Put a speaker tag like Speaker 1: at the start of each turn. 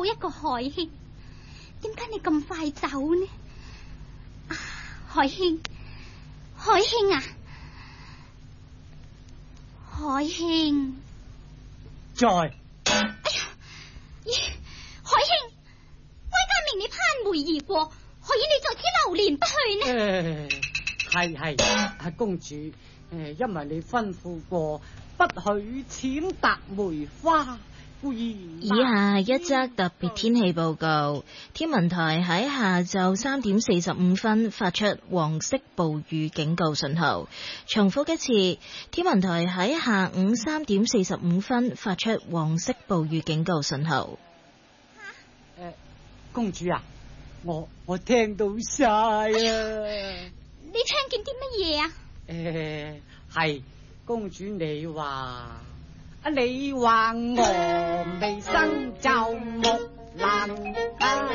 Speaker 1: 一個海興，點解你咁快走呢？啊，海興，海興啊，海興，
Speaker 2: 在。
Speaker 1: 哎呀，咦，海興，威家明你攀梅而過，何以你在此流連不去呢？
Speaker 2: 係公主，因為你吩咐過不許踐踏梅花，故意。
Speaker 3: 以下一則特別天氣報告，天文台喺下晝3點45分發出黃色暴雨警告信號。重複一次，天文台喺下午3點45分發出黃色暴雨警告信號。
Speaker 2: 公主啊，我聽到晒啊！
Speaker 1: 你聽見啲乜嘢啊？
Speaker 2: 係公主你話我未生就木蘭。